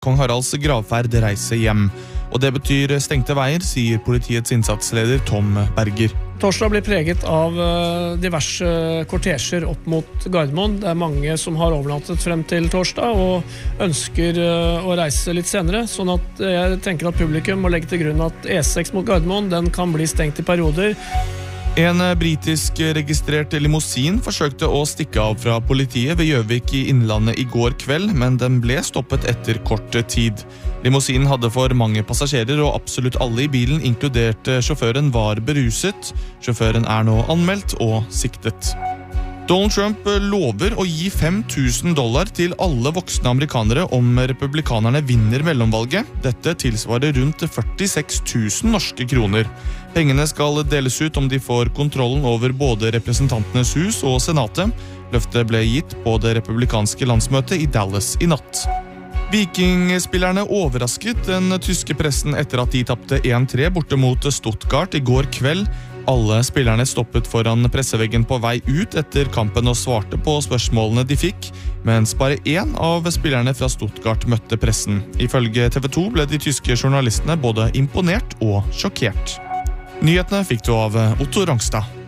Kong Haralds gravferd reiser hjem. Og det betyr stengte veier, sier politiets innsatsleder Tom Berger. Torsdag blir preget av diverse kortesjer opp mot Gardermoen. Det mange som har overnattet frem til torsdag og ønsker å reise litt senere. Sånn at jeg tenker at publikum må legge til grunn at E6 mot Gardermoen den kan bli stengt i perioder. En britisk registrert limousin forsøkte å stikke av fra politiet ved Gjøvik i Innlandet i går kveld, men den ble stoppet etter kort tid. Limousinen hadde for mange passasjerer, og absolutt alle i bilen, inkludert sjåføren, var beruset. Sjåføren er nå anmeldt og siktet. Donald Trump lover å gi $5,000 til alle voksne amerikanere om republikanerne vinner mellomvalget. Dette tilsvarer rundt 46 000 norske kroner. Pengene skal deles ut om de får kontrollen over både representantenes hus og senatet. Løftet ble gitt på det republikanske landsmøtet i Dallas i natt. Vikingspillerne overrasket den tyske pressen etter at de tapte 1-3 borte mot Stuttgart i går kveld. Alle spillerne stoppet foran presseveggen på vei ut etter kampen og svarte på spørsmålene de fikk, mens bare én av spillerne fra Stuttgart møtte pressen. Ifølge TV 2 ble de tyske journalistene både imponert og sjokkert. Nyhetene fikk du av Otto Rangstad.